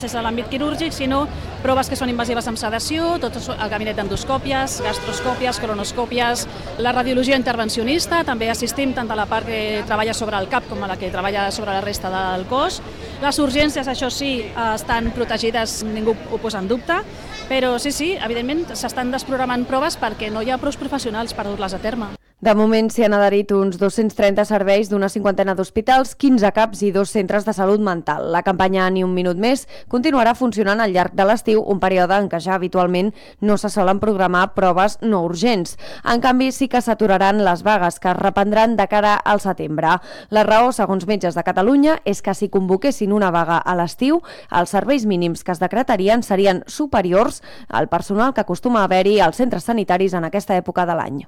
És a l'àmbit quirúrgic, sinó proves que són invasives amb sedació, tot el gabinet d'endoscòpies, gastroscòpies, colonoscòpies, la radiologia intervencionista, també assistim tant a la part que treballa sobre el cap com a la que treballa sobre la resta del cos. Les urgències, això sí, estan protegides, ningú ho posa en dubte, però sí, evidentment s'estan desprogramant proves perquè no hi ha prou professionals per dur-les a terme. De moment s'hi han adherit uns 230 serveis d'una 50 d'hospitals, 15 CAPs i 2 centres de salut mental. La campanya Ni un minut més continuarà funcionant al llarg de l'estiu, un període en què ja habitualment no se solen programar proves no urgents. En canvi, sí que s'aturaran les vagues, que es reprendran de cara al setembre. La raó, segons Metges de Catalunya, és que si convoquessin una vaga a l'estiu, els serveis mínims que es decretarien serien superiors al personal que acostuma a haver-hi als centres sanitaris en aquesta època de l'any.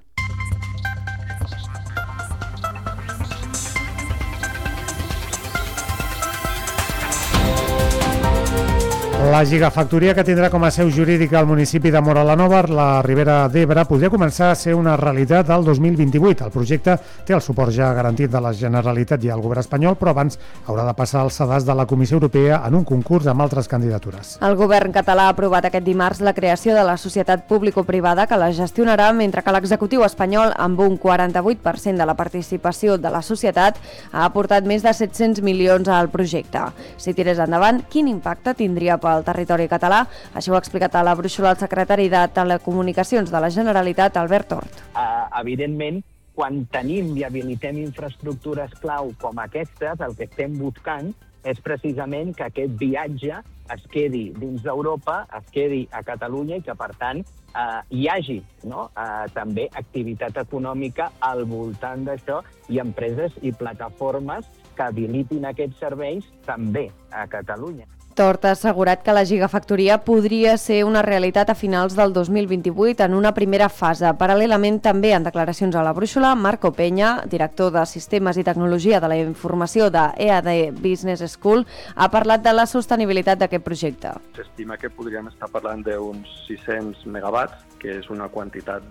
La gigafactoria que tindrà com a seu jurídica el municipi de Móra la Nova, la Ribera d'Ebre, podria començar a ser una realitat el 2028. El projecte té el suport ja garantit de la Generalitat i el govern espanyol, però abans haurà de passar els sedàs de la Comissió Europea en un concurs amb altres candidatures. El govern català ha aprovat aquest dimarts la creació de la societat público-privada que la gestionarà, mentre que l'executiu espanyol, amb un 48% de la participació de la societat, ha aportat més de 700 milions al projecte. Si tirés endavant, quin impacte tindria pel territori català? Això ho ha explicat a la brúixola el secretari de Telecomunicacions de la Generalitat, Albert Tort. Evidentment, quan tenim i habilitem infraestructures clau com aquestes, el que estem buscant és precisament que aquest viatge es quedi dins d'Europa, es quedi a Catalunya i que, per tant, hi hagi també activitat econòmica al voltant d'això i empreses i plataformes que habilitin aquests serveis també a Catalunya. Tort ha assegurat que la gigafactoria podria ser una realitat a finals del 2028 en una primera fase. Paral·lelament, també en declaracions a la brúixola, Marco Peña, director de Sistemes i Tecnologia de la Informació de EAD Business School, ha parlat de la sostenibilitat d'aquest projecte. S'estima que podríem estar parlant d'uns 600 megawatts, que és una quantitat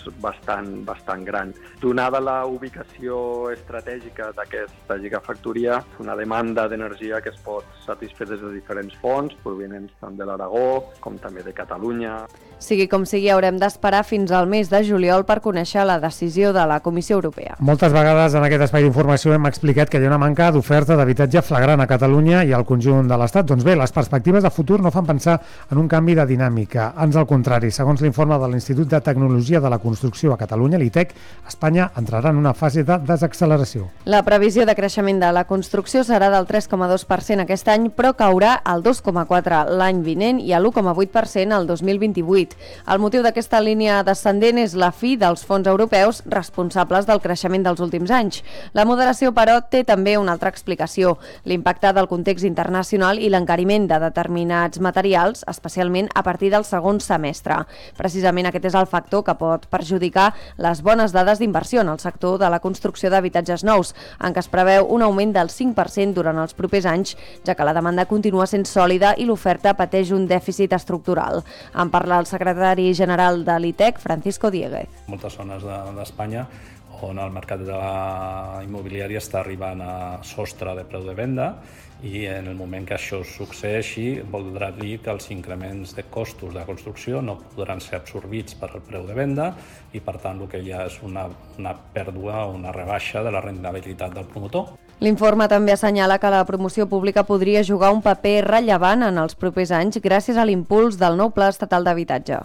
bastant gran. Donada la ubicació estratègica d'aquesta gigafactoria, una demanda d'energia que es pot satisfer des de diferents fonts, provenents tant de l'Aragó com també de Catalunya. Sigui com sigui, haurem d'esperar fins al mes de juliol per conèixer la decisió de la Comissió Europea. Moltes vegades en aquest espai d'informació hem explicat que hi ha una manca d'oferta d'habitatge flagrant a Catalunya i al conjunt de l'Estat. Doncs bé, les perspectives de futur no fan pensar en un canvi de dinàmica. Ans al contrari, segons l'informe de l'Institut de Tecnologia de la Construcció a Catalunya, l'ITEC, Espanya entrarà en una fase de desacceleració. La previsió de creixement de la construcció serà del 3,2% aquest any, però caurà al 2,4% l'any vinent i a l'1,8% el 2028. El motiu d'aquesta línia descendent és la fi dels fons europeus responsables del creixement dels últims anys. La moderació, però, té també una altra explicació: l'impacte del context internacional i l'encariment de determinats materials, especialment a partir del segon semestre. Precisament aquest és el factor que pot perjudicar les bones dades d'inversió en el sector de la construcció d'habitatges nous, en què es preveu un augment del 5% durant els propers anys, ja que la demanda continua sent sòlida i l'oferta pateix un dèficit estructural. En parla el secretari general de l'ITEC, Francisco Dieguez. Moltes zones d'Espanya on el mercat de la immobiliària està arribant a sostre de preu de venda i en el moment que això succeeixi voldrà dir que els increments de costos de construcció no podran ser absorbits per el preu de venda i per tant el que hi ha és una pèrdua o una rebaixa de la rendibilitat del promotor. L'informe també assenyala que la promoció pública podria jugar un paper rellevant en els propers anys gràcies a l'impuls del nou Pla Estatal d'Habitatge.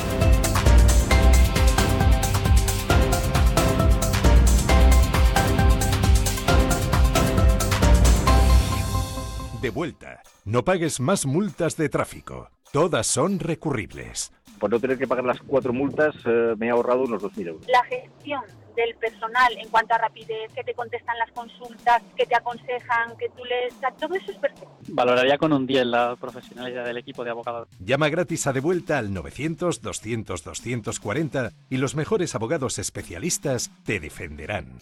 De vuelta. No pagues más multas de tráfico. Todas son recurribles. Por no tener que pagar las 4 multas, me he ahorrado unos 2.000 euros. La gestión del personal en cuanto a rapidez, que te contestan las consultas, que te aconsejan, que tú lees, todo eso es perfecto. Valoraría con un 10 la profesionalidad del equipo de abogados. Llama gratis a De Vuelta al 900-200-240 y los mejores abogados especialistas te defenderán.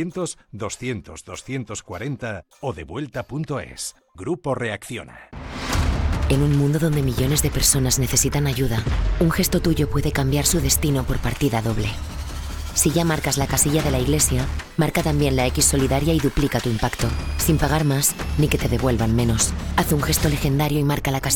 900-200-240 o devuelta.es. Grupo Reacciona. En un mundo donde millones de personas necesitan ayuda, un gesto tuyo puede cambiar su destino por partida doble. Si ya marcas la casilla de la iglesia, marca también la X solidaria y duplica tu impacto. Sin pagar más, ni que te devuelvan menos. Haz un gesto legendario y marca la casilla